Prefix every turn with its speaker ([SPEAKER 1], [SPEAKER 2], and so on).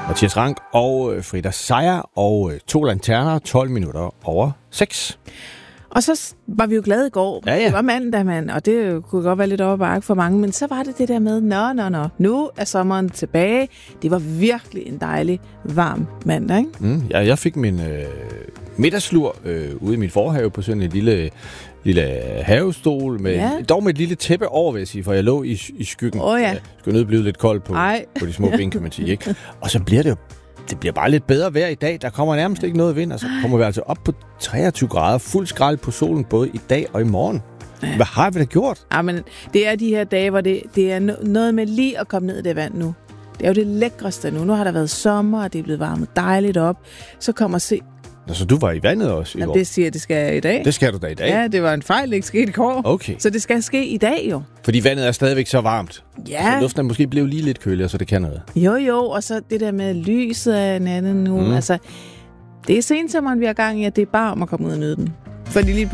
[SPEAKER 1] Mathias Rank og Frida Seier og 2 lanterner, 12 minutter over 6.
[SPEAKER 2] Og så var vi jo glade i går.
[SPEAKER 1] Ja.
[SPEAKER 2] Det var mandag, mand, og det kunne godt være lidt over bakke for mange, men så var det der med, nu er sommeren tilbage. Det var virkelig en dejlig, varm mandag, ikke?
[SPEAKER 1] Ja, jeg fik min middagslur ude i min forhave på sådan en lille havestol, med, dog med et lille tæppe over, vil jeg sige, for jeg lå i skyggen. Jeg skulle nødt blive lidt kold på de små ben, kan man sige, ikke? Og så bliver det bliver bare lidt bedre vejr i dag. Der kommer nærmest ikke noget vind, og så kommer vi altså op på 23 grader, fuld skrald på solen, både i dag og i morgen. Hvad har vi da gjort?
[SPEAKER 2] Ja, men det er de her dage, hvor det er noget med lige at komme ned i det vand nu. Det er jo det lækreste nu. Nu har der været sommer, og det er blevet varmet dejligt op. Så kommer
[SPEAKER 1] Så du var i vandet også i går?
[SPEAKER 2] Det siger det skal jeg i dag.
[SPEAKER 1] Det skal du da i dag?
[SPEAKER 2] Ja, det var en fejl, det ikke skete i går.
[SPEAKER 1] Okay.
[SPEAKER 2] Så det skal ske i dag jo.
[SPEAKER 1] Fordi vandet er stadigvæk så varmt.
[SPEAKER 2] Ja.
[SPEAKER 1] Så luften er måske blevet lige lidt køligere, så det kan noget.
[SPEAKER 2] Jo, og så det der med lyset af en anden nu. Altså, det er sensommeren, vi har gang i, at det er bare om at komme ud og nyde den. Fordi lige